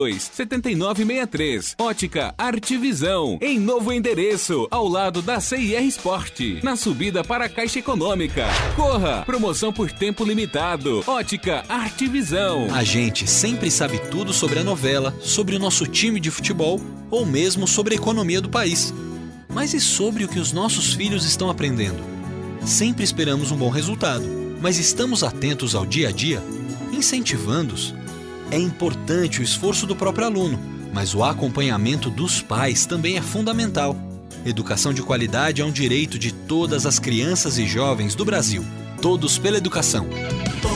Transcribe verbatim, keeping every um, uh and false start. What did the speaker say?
setenta e nove sessenta e três. Ótica Artivisão, em novo endereço, ao lado da C I R Sport, na subida para a Caixa Econômica. Corra! Promoção por tempo limitado. Ótica Artivisão. A gente sempre sabe tudo sobre a novela, sobre o nosso time de futebol ou mesmo sobre a economia do país. Mas e sobre o que os nossos filhos estão aprendendo? Sempre esperamos um bom resultado, mas estamos atentos ao dia a dia, incentivando-os. É importante o esforço do próprio aluno, mas o acompanhamento dos pais também é fundamental. Educação de qualidade é um direito de todas as crianças e jovens do Brasil. Todos pela educação.